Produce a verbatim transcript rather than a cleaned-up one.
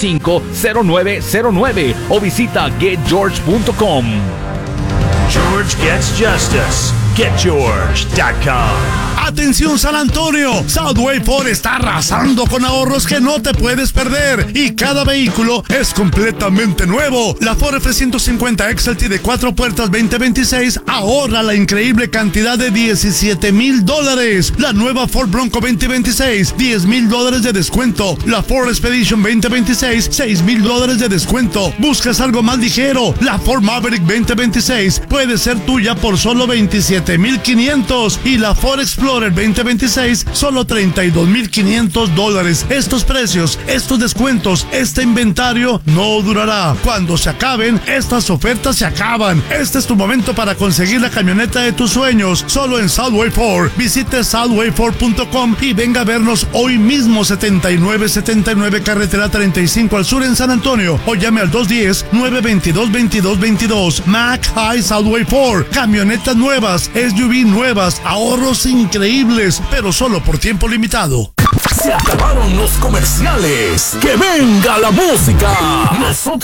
cinco, cero nueve cero nueve o visita get george punto com. George Gets Justice. get george dot com. Atención San Antonio, Southway Ford está arrasando con ahorros que no te puedes perder y cada vehículo es completamente nuevo. La Ford F ciento cincuenta X L T de cuatro puertas veinte veintiséis ahorra la increíble cantidad de diecisiete mil dólares. La nueva Ford Bronco veinte veintiséis, diez mil dólares de descuento. La Ford Expedition veinte veintiséis, seis mil dólares de descuento. ¿Buscas algo más ligero? La Ford Maverick veinte veintiséis puede ser tuya por solo veintisiete mil quinientos y la Ford Explorer veinte veintiséis solo treinta y dos mil quinientos dólares. Estos precios, estos descuentos, este inventario no durará. Cuando se acaben, estas ofertas se acaban. Este es tu momento para conseguir la camioneta de tus sueños, solo en Southway Ford. Visite southway ford punto com y venga a vernos hoy mismo. Setenta y nueve setenta y nueve carretera treinta y cinco al sur en San Antonio, o llame al dos uno cero, nueve dos dos, veintidós veintidós. Mac High Southway Ford. Camionetas nuevas, S U V nuevas, ahorros increíbles, pero solo por tiempo limitado. Se acabaron los comerciales. ¡Que venga la música! Nosotros